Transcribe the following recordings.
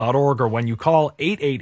or when you call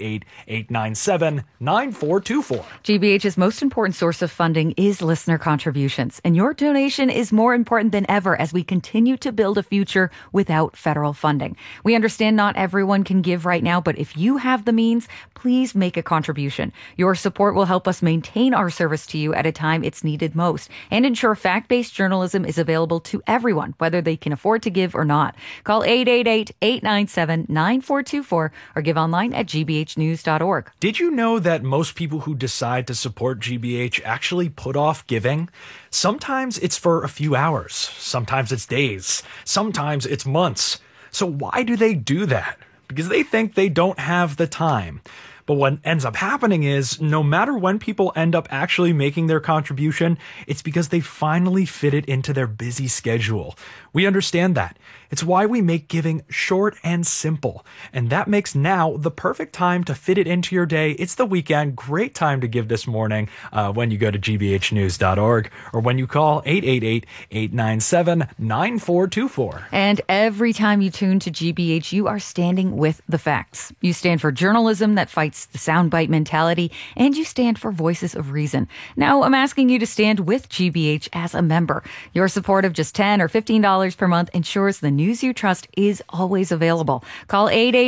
888-897-9424. GBH's most important source of funding is listener contributions, and your donation is more important than ever as we continue to build a future without federal funding. We understand not everyone can give right now, but if you have the means, please make a contribution. Your support will help us maintain our service to you at a time it's needed most and ensure fact-based journalism is available to everyone, whether they can afford to give or not. Call 888-897-9424 or give online at gbhnews.org. Did you know that most people who decide to support GBH actually put off giving? Sometimes it's for a few hours, sometimes it's days, sometimes it's months. So why do they do that? Because they think they don't have the time. But what ends up happening is no matter when people end up actually making their contribution, it's because they finally fit it into their busy schedule. We understand that. It's why we make giving short and simple. And that makes now the perfect time to fit it into your day. It's the weekend. Great time to give this morning when you go to gbhnews.org or when you call 888-897-9424. And every time you tune to GBH, you are standing with the facts. You stand for journalism that fights the soundbite mentality, and you stand for voices of reason. Now, I'm asking you to stand with GBH as a member. Your support of just $10 or $15 per month ensures the news you trust is always available. Call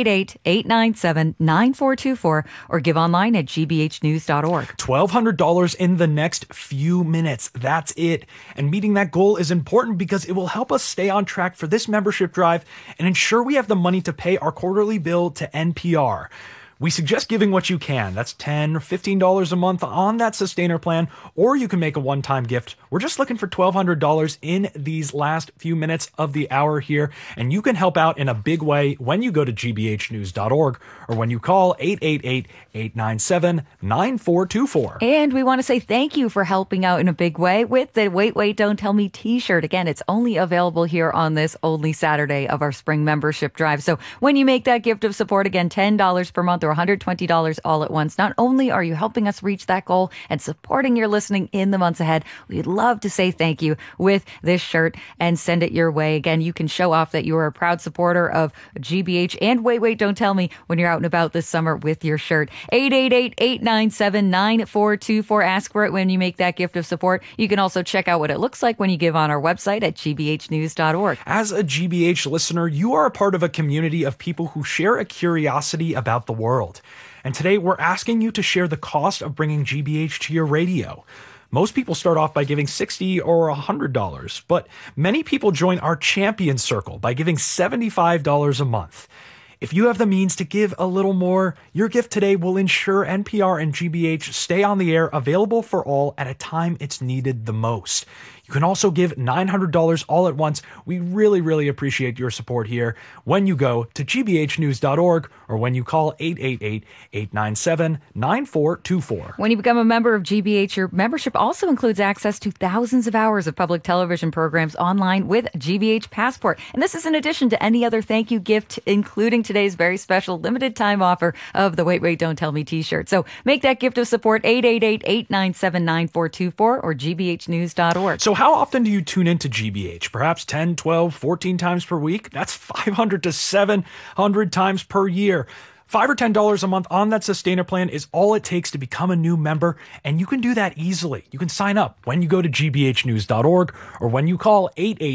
888-897-9424 or give online at gbhnews.org. $1,200 in the next few minutes. That's it. And meeting that goal is important because it will help us stay on track for this membership drive and ensure we have the money to pay our quarterly bill to NPR. We suggest giving what you can. That's $10 or $15 a month on that sustainer plan, or you can make a one-time gift. We're just looking for $1,200 in these last few minutes of the hour here, and you can help out in a big way when you go to gbhnews.org or when you call 888-897-9424. And we want to say thank you for helping out in a big way with the Wait, Wait, Don't Tell Me t-shirt. Again, it's only available here on this only Saturday of our spring membership drive. So when you make that gift of support, again, $10 per month or $120 all at once, not only are you helping us reach that goal and supporting your listening in the months ahead, we'd love to say thank you with this shirt and send it your way. Again, you can show off that you are a proud supporter of GBH and Wait, Wait, Don't Tell Me when you're out and about this summer with your shirt. 888-897-9424. Ask for it when you make that gift of support. You can also check out what it looks like when you give on our website at gbhnews.org. As a GBH listener, you are a part of a community of people who share a curiosity about the world. And today we're asking you to share the cost of bringing GBH to your radio. Most people start off by giving $60 or $100, but many people join our champion circle by giving $75 a month. If you have the means to give a little more, your gift today will ensure NPR and GBH stay on the air, available for all at a time it's needed the most. You can also give $900 all at once. We really, really appreciate your support here when you go to gbhnews.org or when you call 888-897-9424. When you become a member of GBH, your membership also includes access to thousands of hours of public television programs online with GBH Passport. And this is in addition to any other thank you gift, including today's very special limited time offer of the Wait, Wait, Don't Tell Me t-shirt. So make that gift of support, 888-897-9424 or gbhnews.org. So how often do you tune into GBH? Perhaps 10, 12, 14 times per week? That's 500 to 700 times per year. $5 or $10 a month on that sustainer plan is all it takes to become a new member, and you can do that easily. You can sign up when you go to gbhnews.org or when you call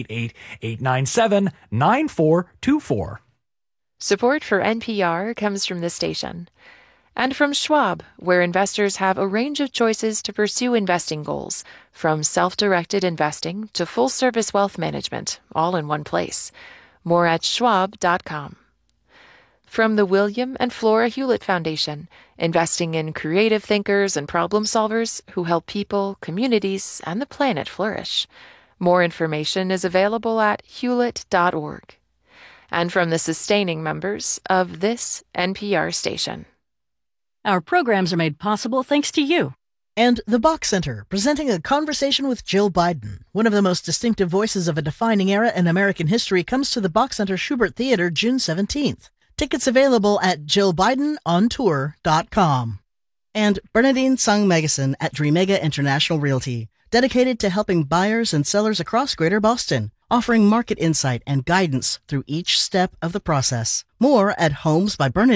888-897-9424. Support for NPR comes from this station. And from Schwab, where investors have a range of choices to pursue investing goals, from self-directed investing to full-service wealth management, all in one place. More at schwab.com. From the William and Flora Hewlett Foundation, investing in creative thinkers and problem solvers who help people, communities, and the planet flourish. More information is available at hewlett.org. And from the sustaining members of this NPR station. Our programs are made possible thanks to you. And the Bach Center, presenting a conversation with Jill Biden. One of the most distinctive voices of a defining era in American history comes to the Bach Center Schubert Theater June 17th. Tickets available at JillBidenOnTour.com. And Bernadine Sung Megason at Dreamega International Realty, dedicated to helping buyers and sellers across Greater Boston. offering market insight and guidance through each step of the process. More at homesbybernadette.com.